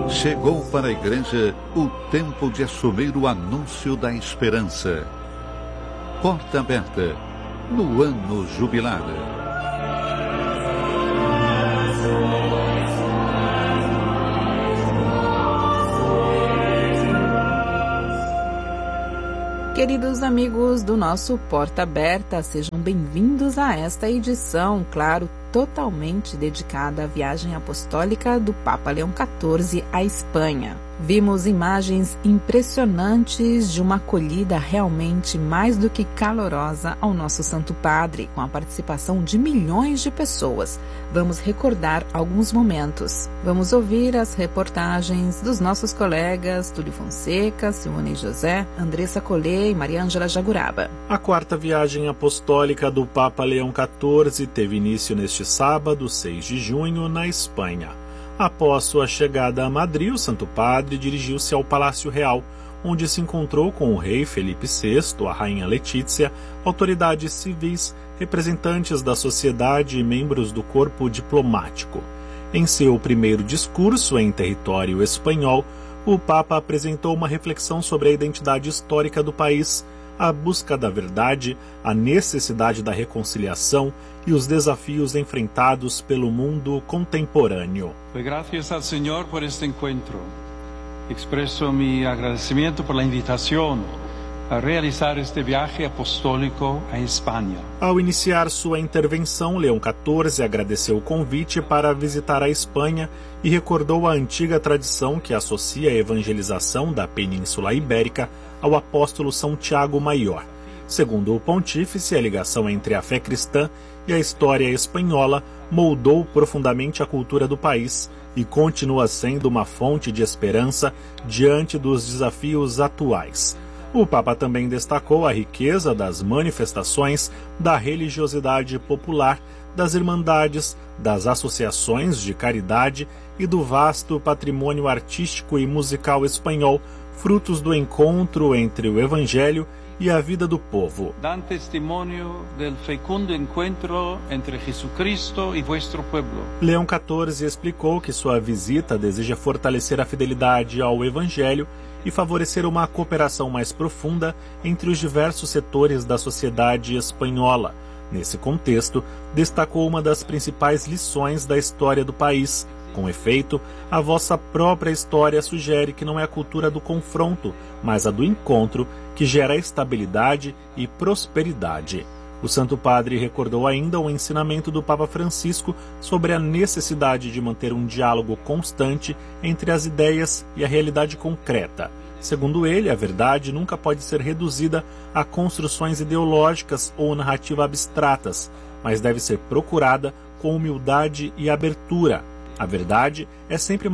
Chegou para a igreja o tempo de assumir o anúncio da esperança. Porta aberta no ano jubilar. Queridos amigos do nosso Porta Aberta, sejam bem-vindos a esta edição, claro, totalmente dedicada à viagem apostólica do Papa Leão XIV à Espanha. Vimos imagens impressionantes de uma acolhida realmente mais do que calorosa ao nosso Santo Padre, com a participação de milhões de pessoas. Vamos recordar alguns momentos. Vamos ouvir as reportagens dos nossos colegas Túlio Fonseca, Simone José, Andressa Collet e Maria Ângela Jaguraba. A quarta viagem apostólica do Papa Leão XIV teve início neste sábado, 6 de junho, na Espanha. Após sua chegada a Madrid, o Santo Padre dirigiu-se ao Palácio Real, onde se encontrou com o rei Felipe VI, a rainha Letícia, autoridades civis, representantes da sociedade e membros do corpo diplomático. Em seu primeiro discurso em território espanhol, o Papa apresentou uma reflexão sobre a identidade histórica do país, a busca da verdade, a necessidade da reconciliação e os desafios enfrentados pelo mundo contemporâneo. Gracias al Señor por este encuentro. Expreso mi agradecimiento por la invitación a realizar este viaje apostólico a Espanha. Ao iniciar sua intervenção, Leão XIV agradeceu o convite para visitar a Espanha e recordou a antiga tradição que associa a evangelização da Península Ibérica ao apóstolo São Tiago Maior. Segundo o pontífice, a ligação entre a fé cristã e a história espanhola moldou profundamente a cultura do país e continua sendo uma fonte de esperança diante dos desafios atuais. O Papa também destacou a riqueza das manifestações da religiosidade popular, das irmandades, das associações de caridade e do vasto patrimônio artístico e musical espanhol, frutos do encontro entre o Evangelho e a vida do povo. Dan testimonio del fecundo encuentro entre Jesucristo e vuestro pueblo. Leão XIV explicou que sua visita deseja fortalecer a fidelidade ao Evangelho e favorecer uma cooperação mais profunda entre os diversos setores da sociedade espanhola. Nesse contexto, destacou uma das principais lições da história do país. Com efeito, a vossa própria história sugere que não é a cultura do confronto, mas a do encontro, que gera estabilidade e prosperidade. O Santo Padre recordou ainda o ensinamento do Papa Francisco sobre a necessidade de manter um diálogo constante entre as ideias e a realidade concreta. Segundo ele, a verdade nunca pode ser reduzida a construções ideológicas ou narrativas abstratas, mas deve ser procurada com humildade e abertura. A verdade é sempre